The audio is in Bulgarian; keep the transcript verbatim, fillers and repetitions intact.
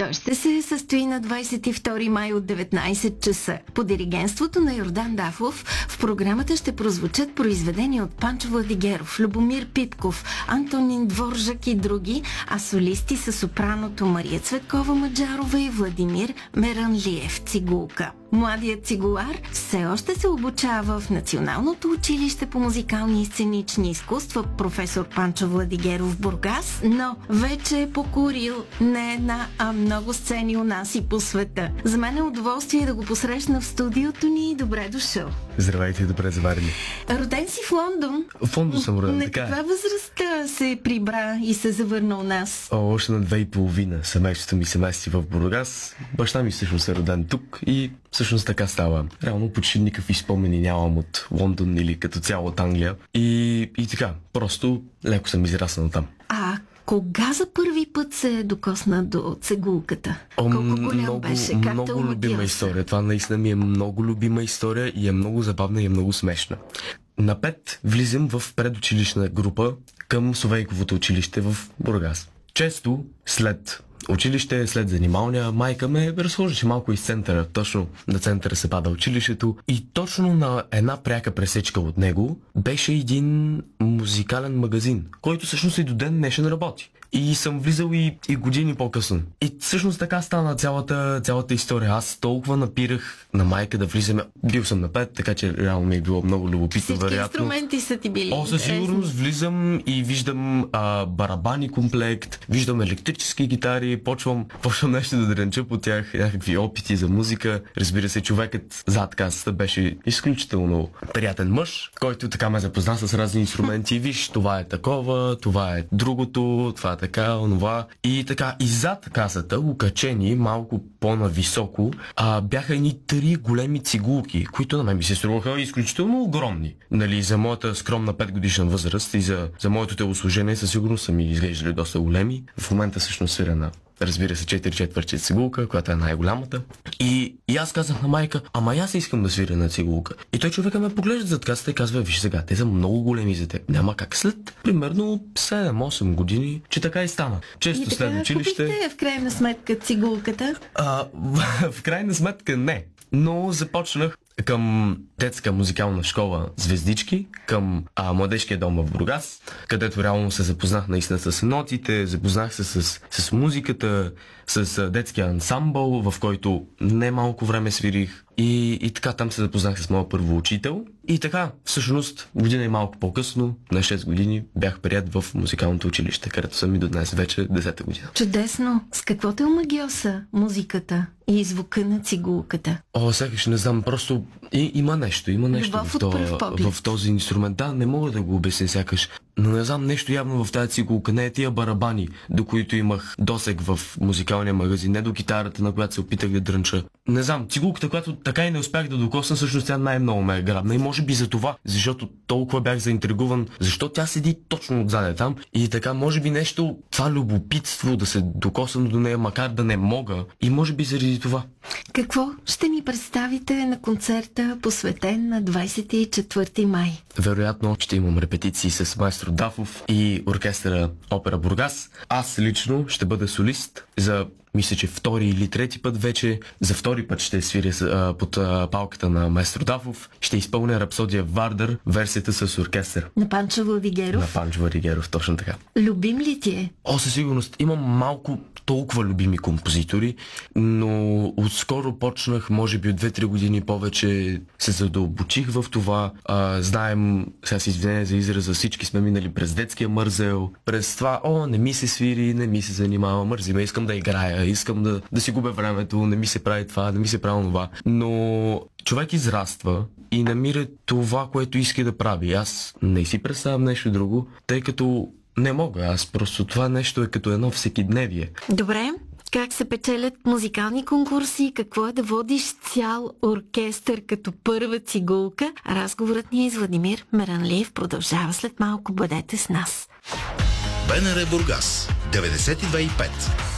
Той ще се състои на двадесет и втори май от деветнадесет часа. По диригентството на Йордан Дафов в програмата ще прозвучат произведения от Панчо Владигеров, Любомир Питков, Антонин Дворжак и други, а солисти са сопраното Мария Цветкова Маджарова и Владимир Меранлиев цигулка. Младият цигулар все още се обучава в Националното училище по музикални и сценични изкуства професор Панчо Владигеров в Бургас, но вече е покорил не една, а много сцени у нас и по света. За мен е удоволствие да го посрещна в студиото ни и добре дошъл. Здравейте, добре заварили. Роден си в Лондон. В Лондон съм роден, на така. На каква възраст се прибра и се завърна у нас? О, още на две и половина семейството ми се мести в Бургас. Баща ми всъщност е роден тук и всъщност така става. Реално почти никакви спомени нямам от Лондон или като цяло от Англия. И, и така, просто леко съм израснал там. А кога за първи път се докосна до цигулката? О, Колко голям много, беше? Как много любима история. Това наистина ми е много любима история и е много забавна и е много смешна. На пет влизам в предучилищна група към Совейковото училище в Бургас. Често след училище, след занималния, майка ме разхождаше малко из центъра. Точно на центъра се пада училището и точно на една пряка пресечка от него беше един музикален магазин, който всъщност и до ден днешен работи. И съм влизал и, и години по-късно. И всъщност така стана цялата, цялата история. Аз толкова напирах на майка да влизаме. Бил съм на пет, така че реално ми е било много любопитно. Всички вероятно. Инструменти са ти били. О, със сигурност влизам и виждам а, барабани комплект, виждам електрически гитари, почвам, почвам нещо да дрънча по тях, някакви опити за музика. Разбира се, човекът зад касата беше изключително приятен мъж, който така ме запозна с разни инструменти. Виж, това е такова, това е другото, това е така, онова. И така, и зад касата, окачени малко по-нависоко, а, бяха едни три големи цигулки, които на мен ми се струваха изключително огромни. Нали, за моята скромна петгодишна възраст и за, за моето телосложение със сигурност са ми изглеждали доста големи. В момента всъщност свиря на, разбира се, четири четвърти цигулка, която е най-голямата. И, и аз казах на майка, ама аз искам да свиря на цигулка. И той човека ме поглежда зад касата и казва, виж сега, те са много големи за теб. Няма как след примерно седем-осем години, че така и стана. Често и след училище... И така, в крайна сметка цигулката? А, в, в крайна сметка не. Но започнах към детска музикална школа Звездички, към а, младежкия дом в Бургас, където реално се запознах наистина с нотите, запознах се с, с музиката, с а, детския ансамбъл, в който не малко време свирих. И, и така там се запознах с моя първо учител. И така, всъщност, година и малко по-късно, на шест години, бях прият в музикалното училище, където съм и до днес вече десета година. Чудесно! С какво те омагьоса музиката и звука на цигулката? О, сякаш не знам, просто и, има нещо, има нещо в, то, в този инструмент. Да, не мога да го обясня сякаш, но не знам, нещо явно в тази цигулка. Не е тия барабани, до които имах досег в музикалния магазин, не до гитарата, на която се опитах да дрънча. Не знам, цигулката, която така и не успях да докосна, всъщност тя най-много ме е грабна. И може би за това, защото толкова бях заинтригуван, защо тя седи точно отзаде там. И така, може би нещо, това любопитство да се докосвам до нея, макар да не мога. И може би заради това. Какво ще ни представите на концерта, посветен на двадесет и четвърти май? Вероятно ще имам репетиции с маестро Дафов и оркестъра Опера Бургас. Аз лично ще бъда солист за, мисля, че втори или трети път вече. За втори път ще свиря а, под а, палката на маестро Дафов. Ще изпълня рапсодия Вардър, версията с оркестър. На Панчо Владигеров? На Панчо Владигеров, точно така. Любим ли ти е? О, със сигурност. Имам малко толкова любими композитори, но отскоро почнах, може би от две-три години повече се задълбочих в това. А, знаем, сега се извиня за израза, всички сме минали през детския мързел, през това, о, не ми се свири, не ми се занимава, мързи ме, искам да играя, искам да, да си губя времето, не ми се прави това, не ми се прави това. Но човек израства и намира това, което иска да прави. Аз не си представям нещо друго, тъй като не мога, аз просто това нещо е като едно всекидневие. Добре, как се печелят музикални конкурси, какво е да водиш цял оркестър като първа цигулка? Разговорът ни е с Владимир Меранлиев продължава след малко. Бъдете с нас. БНР Бургас деветдесет и две и пет